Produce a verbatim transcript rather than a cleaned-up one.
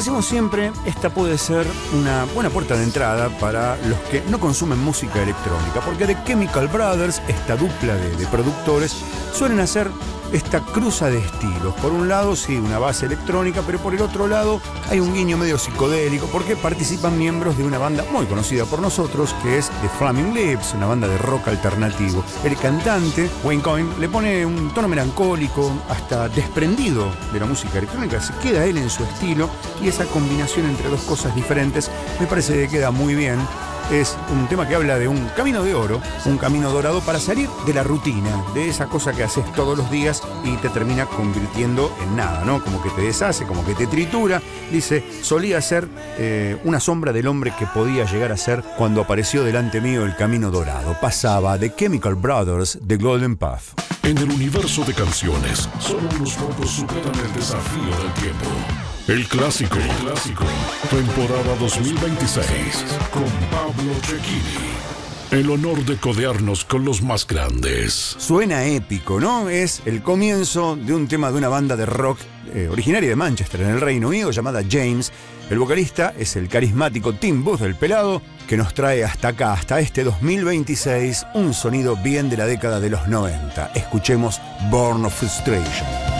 decimos siempre, esta puede ser una buena puerta de entrada para los que no consumen música electrónica, porque The Chemical Brothers, esta dupla de, de productores, suelen hacer esta cruza de estilos. Por un lado, sí, una base electrónica, pero por el otro lado hay un guiño medio psicodélico, porque participan miembros de una banda muy conocida por nosotros, que es The Flaming Lips, una banda de rock alternativo. El cantante, Wayne Coyne, le pone un tono melancólico, hasta desprendido de la música electrónica. Se queda él en su estilo, y esa combinación entre dos cosas diferentes me parece que queda muy bien. Es un tema que habla de un camino de oro, un camino dorado para salir de la rutina, de esa cosa que haces todos los días y te termina convirtiendo en nada, ¿no? Como que te deshace, como que te tritura. Dice, solía ser eh, una sombra del hombre que podía llegar a ser cuando apareció delante mío el camino dorado. Pasaba The Chemical Brothers, The Golden Path. En el universo de canciones, solo unos pocos superan el desafío del tiempo. El clásico, el clásico, temporada dos mil veintiséis, con Pablo Cecchini. El honor de codearnos con los más grandes. Suena épico, ¿no? Es el comienzo de un tema de una banda de rock eh, originaria de Manchester, en el Reino Unido, llamada James. El vocalista es el carismático Tim Booth, el pelado, que nos trae hasta acá, hasta este dos mil veintiséis, un sonido bien de la década de los noventa. Escuchemos Born of Frustration.